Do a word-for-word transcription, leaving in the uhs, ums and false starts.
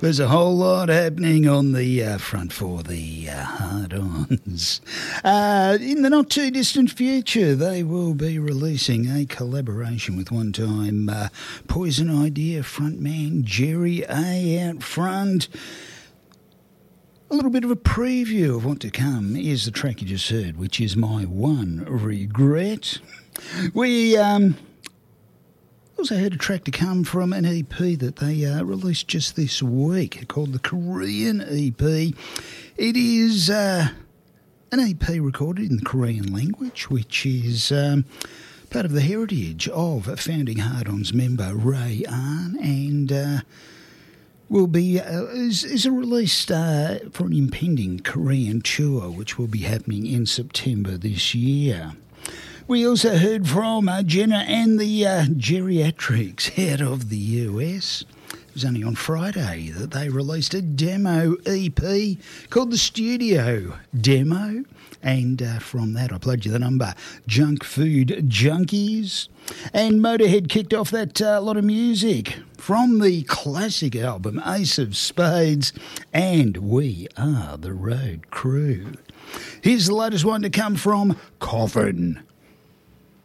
There's a whole lot happening on the uh, front for the uh, hard-ons. Uh, in the not-too-distant future, they will be releasing a collaboration with one-time uh, Poison Idea frontman Jerry A out front. A little bit of a preview of what to come is the track you just heard, which is My One Regret. We... um. also heard a track to come from an E P that they uh, released just this week called the Korean E P. It is uh, an E P recorded in the Korean language, which is um, part of the heritage of founding Hard-Ons member Ray Ahn, and uh, will be uh, is, is a release uh, for an impending Korean tour, which will be happening in September this year. We also heard from uh, Jenna and the uh, Geriatrics out of the U S. It was only on Friday that they released a demo E P called The Studio Demo. And uh, from that I played you the number Junk Food Junkies. And Motorhead kicked off that uh, lot of music from the classic album Ace of Spades and We Are the Road Crew. Here's the latest one to come from Coffin.